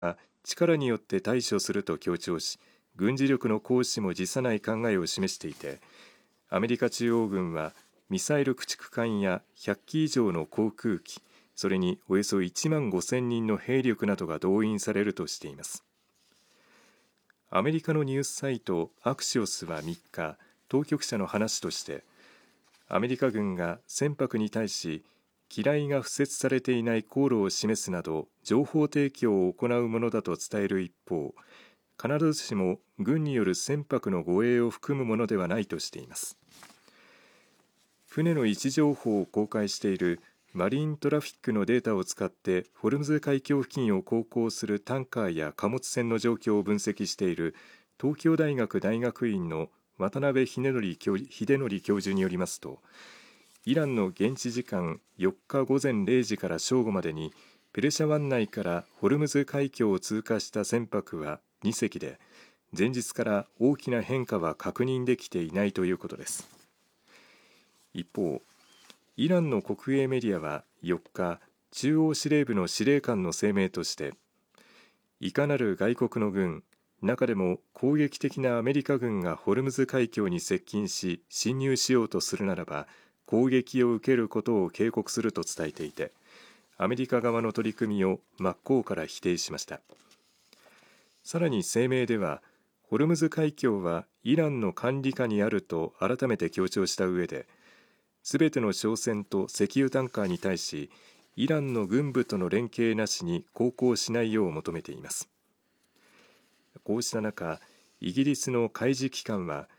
力によって対処すると強調し、軍事力の行使も辞さない考えを示していて、アメリカ中央軍はミサイル駆逐艦や100機以上の航空機、それにおよそ1万5000人の兵力などが動員されるとしています。アメリカのニュースサイトアクシオスは3日、当局者の話として、アメリカ軍が船舶に対し機雷が敷設されていない航路を示すなど情報提供を行うものだと伝える一方、必ずしも軍による船舶の護衛を含むものではないとしています。船の位置情報を公開しているマリントラフィックのデータを使ってホルムズ海峡付近を航行するタンカーや貨物船の状況を分析している東京大学大学院の渡辺秀則教授によりますと、イランの現地時間4日午前0時から正午までにペルシャ湾内からホルムズ海峡を通過した船舶は2隻で、前日から大きな変化は確認できていないということです。一方、イランの国営メディアは4日、中央司令部の司令官の声明として、いかなる外国の軍、中でも攻撃的なアメリカ軍がホルムズ海峡に接近し侵入しようとするならば攻撃を受けることを警告すると伝えていて、アメリカ側の取り組みを真っ向から否定しました。さらに声明では、ホルムズ海峡はイランの管理下にあると改めて強調した上で、すべての商船と石油タンカーに対しイランの軍部との連携なしに航行しないよう求めています。こうした中、イギリスの海事機関は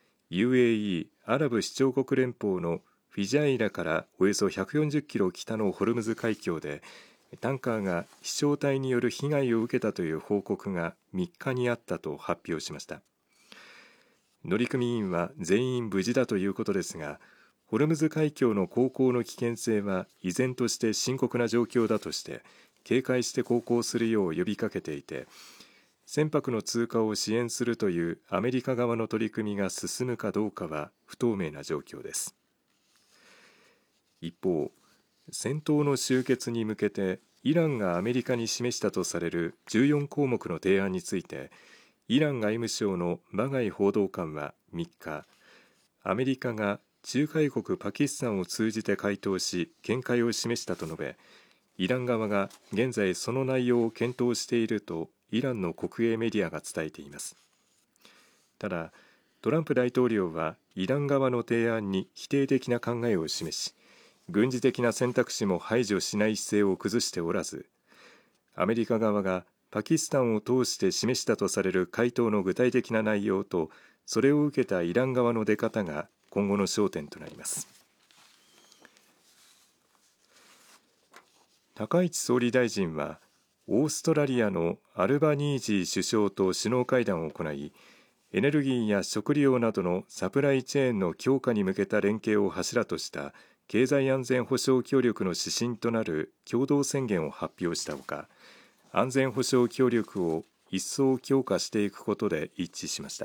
UAE アラブ首長国連邦のフィジャイラからおよそ140キロ北のホルムズ海峡でタンカーが飛翔体による被害を受けたという報告が3日にあったと発表しました。乗組員は全員無事だということですが、ホルムズ海峡の航行の危険性は依然として深刻な状況だとして警戒して航行するよう呼びかけていて、船舶の通過を支援するというアメリカ側の取り組みが進むかどうかは不透明な状況です。一方、戦闘の終結に向けてイランがアメリカに示したとされる14項目の提案について、イラン外務省のマガイ報道官は3日、アメリカが仲介国パキスタンを通じて回答し見解を示したと述べ、イラン側が現在その内容を検討しているとイランの国営メディアが伝えています。ただ、トランプ大統領はイラン側の提案に否定的な考えを示し、軍事的な選択肢も排除しない姿勢を崩しておらず、アメリカ側がパキスタンを通して示したとされる回答の具体的な内容とそれを受けたイラン側の出方が今後の焦点となります。高市総理大臣はオーストラリアのアルバニージー首相と首脳会談を行い、エネルギーや食料などのサプライチェーンの強化に向けた連携を柱とした経済安全保障協力の指針となる共同宣言を発表したほか、安全保障協力を一層強化していくことで一致しました。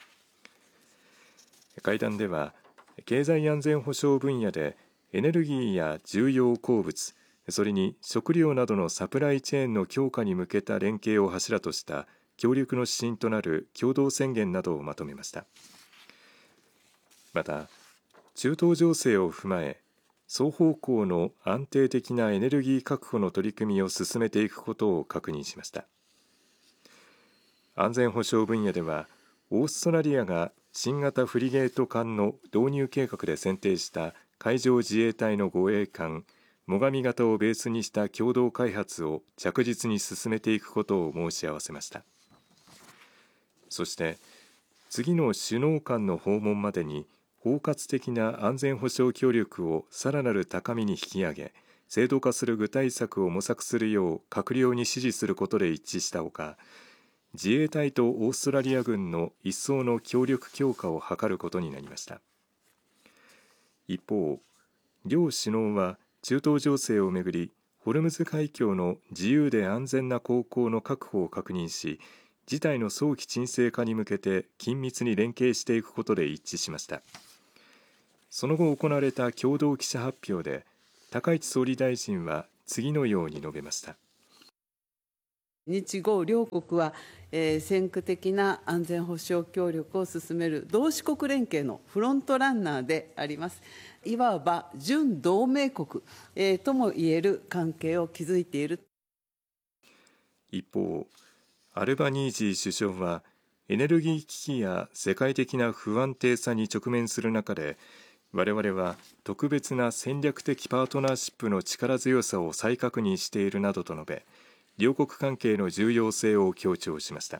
会談では、経済安全保障分野でエネルギーや重要鉱物、それに食料などのサプライチェーンの強化に向けた連携を柱とした協力の指針となる共同宣言などをまとめました。また、中東情勢を踏まえ、双方向の安定的なエネルギー確保の取り組みを進めていくことを確認しました。安全保障分野では、オーストラリアが新型フリゲート艦の導入計画で選定した海上自衛隊の護衛艦最上型をベースにした共同開発を着実に進めていくことを申し合わせました。そして次の首脳間の訪問までに包括的な安全保障協力をさらなる高みに引き上げ、制度化する具体策を模索するよう閣僚に指示することで一致したほか、自衛隊とオーストラリア軍の一層の協力強化を図ることになりました。一方、両首脳は中東情勢をめぐりホルムズ海峡の自由で安全な航行の確保を確認し、事態の早期沈静化に向けて緊密に連携していくことで一致しました。その後行われた共同記者発表で高市総理大臣は次のように述べました。 日豪両国は、先駆的な安全保障協力を進める同志国連携のフロントランナーであります。いわば準同盟国、ともいえる関係を築いている。 一方、アルバニージー首相はエネルギー危機や世界的な不安定さに直面する中で、我々は特別な戦略的パートナーシップの力強さを再確認しているなどと述べ、両国関係の重要性を強調しました。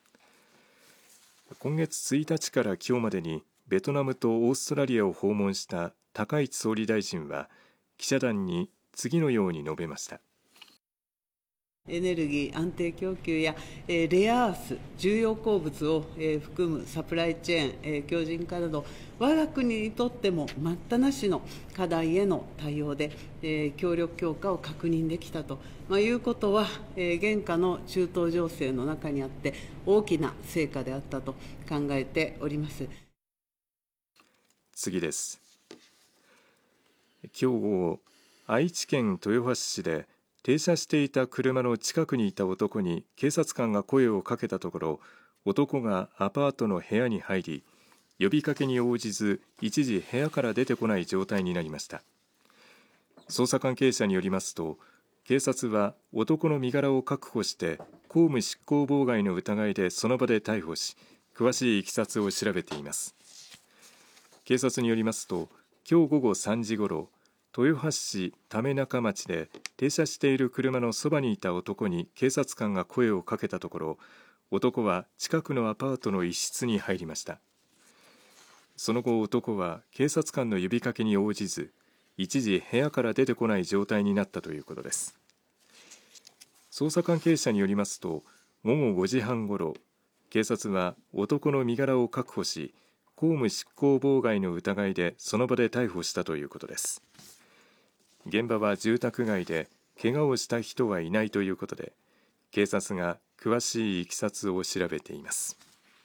今月1日から今日までにベトナムとオーストラリアを訪問した高市総理大臣は記者団に次のように述べました。 エネルギー安定供給やレアアース、重要鉱物を含むサプライチェーン、強靭化など、我が国にとっても待ったなしの課題への対応で、協力強化を確認できたということは、現下の中東情勢の中にあって、大きな成果であったと考えております。 次です。今日午後、愛知県豊橋市で停車していた車の近くにいた男に警察官が声をかけたところ、男がアパートの部屋に入り、呼びかけに応じず一時部屋から出てこない状態になりました。捜査関係者によりますと、警察は男の身柄を確保して公務執行妨害の疑いでその場で逮捕し、詳しい経緯を調べています。警察によりますと、今日午後3時ごろ、豊橋市為中町で停車している車のそばにいた男に警察官が声をかけたところ、男は近くのアパートの一室に入りました。その後、男は警察官の呼びかけに応じず、一時部屋から出てこない状態になったということです。捜査関係者によりますと、午後5時半ごろ、警察は男の身柄を確保し、公務執行妨害の疑いでその場で逮捕したということです。現場は住宅街で怪我をした人はいないということで、警察が詳しいいきさつを調べています。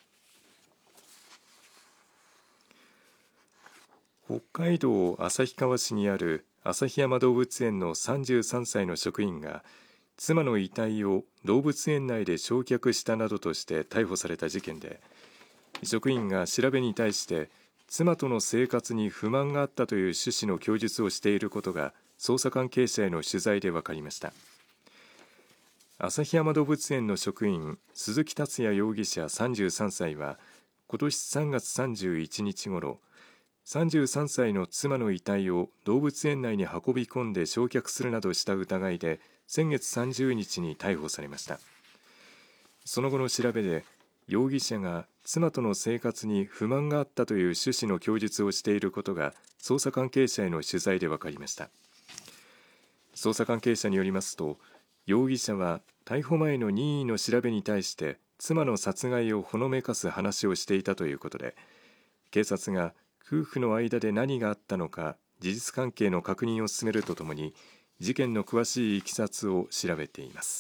北海道旭川市にある旭山動物園の33歳の職員が妻の遺体を動物園内で焼却したなどとして逮捕された事件で、職員が調べに対して妻との生活に不満があったという趣旨の供述をしていることが捜査関係者への取材で分かりました。旭山動物園の職員鈴木達也容疑者33歳は今年3月31日ごろ、33歳の妻の遺体を動物園内に運び込んで焼却するなどした疑いで先月30日に逮捕されました。その後の調べで、容疑者が妻との生活に不満があったという趣旨の供述をしていることが捜査関係者への取材で分かりました。捜査関係者によりますと、容疑者は逮捕前の任意の調べに対して妻の殺害をほのめかす話をしていたということで、警察が夫婦の間で何があったのか事実関係の確認を進めるとともに、事件の詳しいいきさつを調べています。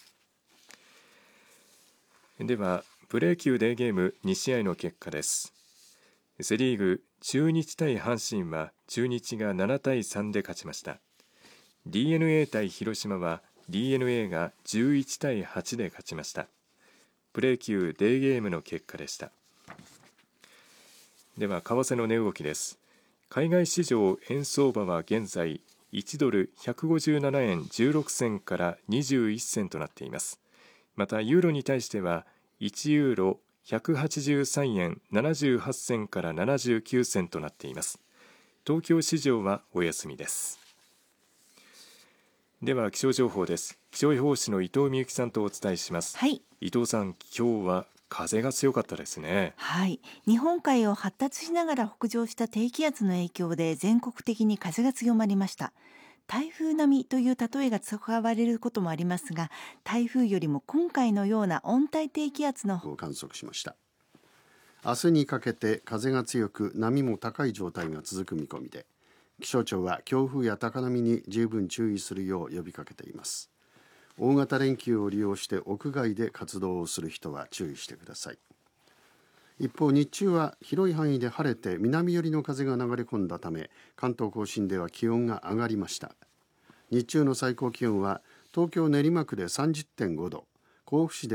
ではプロ野球デーゲーム2試合の結果です。セリーグ中日対阪神は中日が7対3で勝ちました。 DNA 対広島は DNA が11対8で勝ちました。プロ野球デーゲームの結果でした。では為替の値動きです。海外市場円相場は現在1ドル157円16銭から21銭となっています。またユーロに対しては1ユーロ183円78銭から79銭となっています。東京市場はお休みです。では気象情報です。気象予報士の伊藤美由紀さんとお伝えします。 はい、 伊藤さん、今日は風が強かったですね。 はい、日本海を発達しながら北上した低気圧の影響で全国的に風が強まりました。台風並みという例えが使われることもありますが、台風よりも今回のような温帯低気圧のを観測しました。明日にかけて風が強く波も高い状態が続く見込みで、気象庁は強風や高波に十分注意するよう呼びかけています。大型連休を利用して屋外で活動をする人は注意してください。一方、日中は広い範囲で晴れて南寄りの風が流れ込んだため、関東甲信では気温が上がりました。日中の最高気温は東京練馬区で 30.5 度、甲府市で